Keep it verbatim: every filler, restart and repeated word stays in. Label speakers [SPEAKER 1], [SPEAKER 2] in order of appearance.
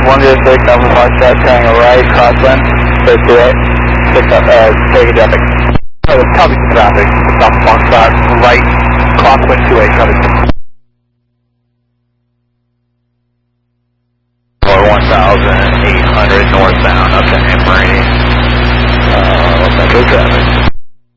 [SPEAKER 1] one zero six, Alpha Foxtrot, turning right, crosswind, clear to it, pick up, uh, take a traffic. Oh, there's probably some traffic, Alpha Foxtrot, right, crosswind two eight, traffic.
[SPEAKER 2] Or one thousand eight hundred northbound up to Emory. Uh, Central traffic.